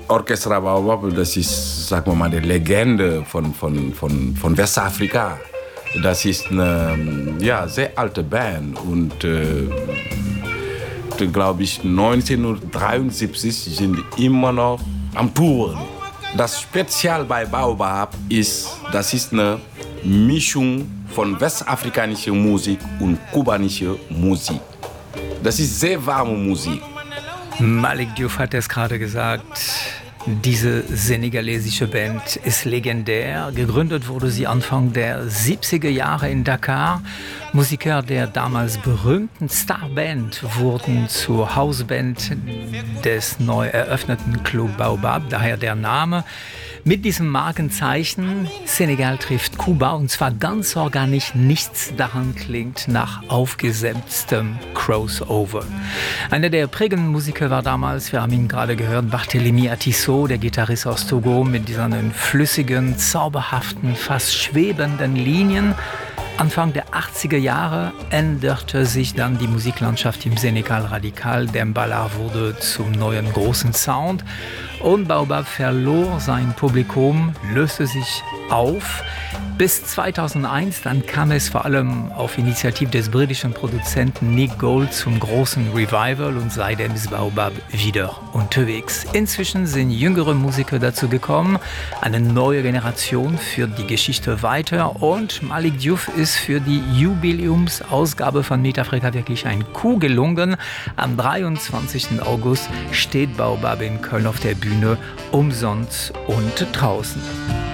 Orchestra Baobab, das ist, sagen wir mal, die Legende von Westafrika. Das ist eine sehr alte Band und glaube ich 1973 sind die immer noch am Touren. Das Spezial bei Baobab ist, das ist eine Mischung von westafrikanischer Musik und kubanischer Musik. Das ist sehr warme Musik. Malick Diouf hat es gerade gesagt. Diese senegalesische Band ist legendär. Gegründet wurde sie Anfang der 70er Jahre in Dakar. Musiker der damals berühmten Starband wurden zur Hausband des neu eröffneten Club Baobab, daher der Name. Mit diesem Markenzeichen Senegal trifft Kuba und zwar ganz organisch, nichts daran klingt nach aufgesetztem Crossover. Einer der prägenden Musiker war damals, wir haben ihn gerade gehört, Barthélémy Atisso, der Gitarrist aus Togo mit diesen flüssigen, zauberhaften, fast schwebenden Linien. Anfang der 80er Jahre änderte sich dann die Musiklandschaft im Senegal radikal. Dembala wurde zum neuen großen Sound und Baobab verlor sein Publikum, löste sich auf. Bis 2001, dann kam es vor allem auf Initiative des britischen Produzenten Nick Gold zum großen Revival und seitdem ist Baobab wieder unterwegs. Inzwischen sind jüngere Musiker dazu gekommen, eine neue Generation führt die Geschichte weiter und Malick Diouf ist für die Jubiläumsausgabe von Meet Afrika wirklich ein Coup gelungen. Am 23. August steht Baobab in Köln auf der Bühne, umsonst und draußen.